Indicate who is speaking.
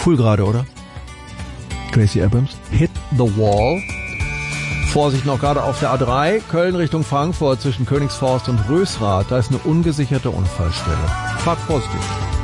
Speaker 1: Cool gerade, oder? Tracy Abrams. Hit the Wall. Vorsicht noch gerade auf der A3, Köln Richtung Frankfurt zwischen Königsforst und Rösrath. Da ist eine ungesicherte Unfallstelle. Fahrt vorsichtig.